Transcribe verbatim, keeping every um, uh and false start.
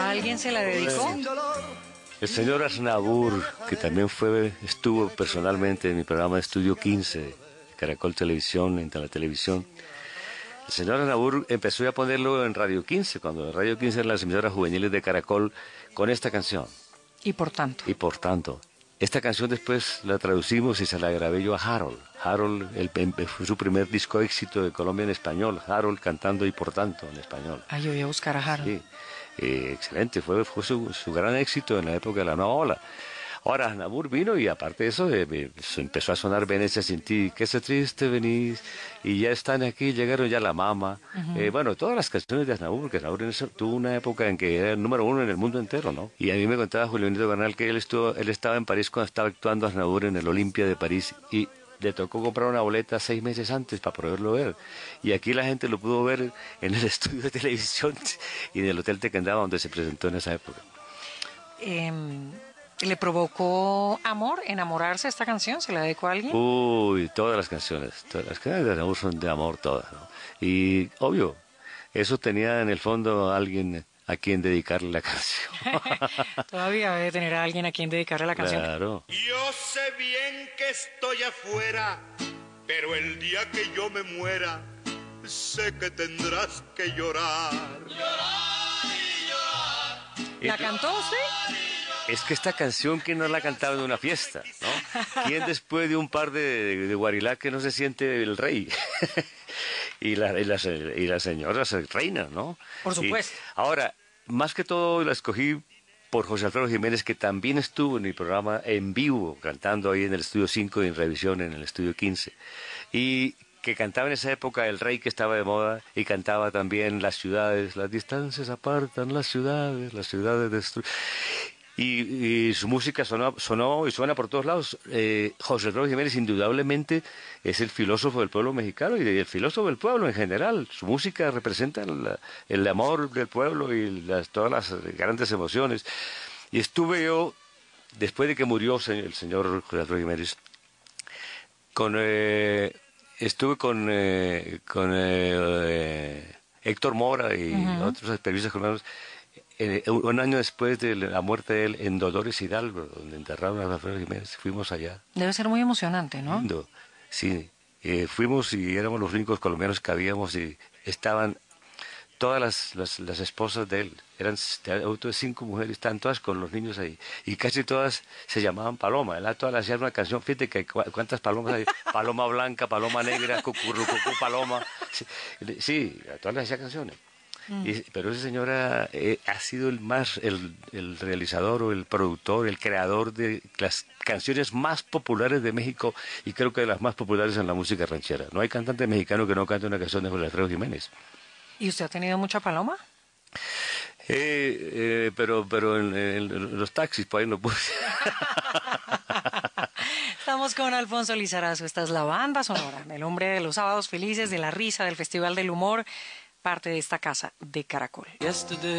¿A alguien se la dedicó? El señor Aznavour, que también fue, estuvo personalmente en mi programa de Estudio quince, de Caracol Televisión, en la televisión. El señor Aznavour empezó a ponerlo en Radio quince, cuando Radio quince eran las emisoras juveniles de Caracol, con esta canción. Y por tanto. Y por tanto. Esta canción después la traducimos y se la grabé yo a Harold. Harold el, fue su primer disco éxito de Colombia en español. Harold cantando y por tanto en español. Ah, yo voy a buscar a Harold. Sí, eh, excelente. Fue, fue su, su gran éxito en la época de la nueva ola. Ahora Aznavour vino y aparte de eso eh, eh, empezó a sonar Venecia sin ti, que ese triste venís, y ya están aquí, llegaron ya la mama. Uh-huh. eh, bueno, todas las canciones de Aznavour, que Aznavour tuvo una época en que era el número uno en el mundo entero, ¿no? Y a mí me contaba Julio Benito Bernal que él, estuvo, él estaba en París cuando estaba actuando Aznavour en el Olimpia de París y le tocó comprar una boleta seis meses antes para poderlo ver. Y aquí la gente lo pudo ver en el estudio de televisión y en el Hotel Tequendama donde se presentó en esa época. Eh... ¿Le provocó amor, enamorarse esta canción? ¿Se la dedicó a alguien? Uy, todas las canciones, todas las canciones de amor son de amor todas, ¿no? Y obvio, eso tenía en el fondo a alguien a quien dedicarle la canción. Todavía debe tener a alguien a quien dedicarle la canción. Claro. Yo sé bien que estoy afuera, pero el día que yo me muera, sé que tendrás que llorar. Llorar y llorar. ¿La cantó usted? Es que esta canción, ¿quién no la ha cantado en una fiesta, no? ¿Quién después de un par de, de, de guarilaque no se siente el rey? y, la, y, las, y las señoras reinas, ¿no? Por supuesto. Y ahora, más que todo la escogí por José Alfredo Jiménez, que también estuvo en mi programa en vivo, cantando ahí en el Estudio cinco y en revisión en el Estudio quince. Y que cantaba en esa época el rey que estaba de moda y cantaba también las ciudades, las distancias apartan las ciudades, las ciudades destruyen. Y, y su música sonó, sonó y suena por todos lados. Eh, José Alfredo Jiménez indudablemente es el filósofo del pueblo mexicano y el filósofo del pueblo en general. Su música representa la, el amor del pueblo y las, todas las grandes emociones. Y estuve yo, después de que murió el señor José Alfredo Jiménez, con, eh, estuve con, eh, con eh, eh, Héctor Mora y uh-huh. otros periodistas colombianos. Eh, un año después de la muerte de él en Dolores Hidalgo, donde enterraron a Alfredo Jiménez, fuimos allá. Debe ser muy emocionante, ¿no? Lindo. Sí, eh, fuimos y éramos los únicos colombianos que habíamos y estaban todas las, las, las esposas de él, eran de cinco mujeres, estaban todas con los niños ahí, y casi todas se llamaban Paloma. Él a todas les hacía una canción, fíjate que cu cuántas palomas hay, Paloma Blanca, Paloma Negra, Cucurrucucú, Paloma, sí, sí, a todas les hacía canciones. Mm. Y, pero esa señora eh, ha sido el más el, el realizador o el productor, el creador de las canciones más populares de México y creo que de las más populares en la música ranchera. No hay cantante mexicano que no cante una canción de José Alfredo Jiménez. ¿Y usted ha tenido mucha paloma? Eh, eh, pero pero en, en los taxis por ahí no puse. Estamos con Alfonso Lizarazo. Esta es la banda sonora, el hombre de los sábados felices, de la risa, del Festival del Humor, parte de esta casa de Caracol. Yesterday.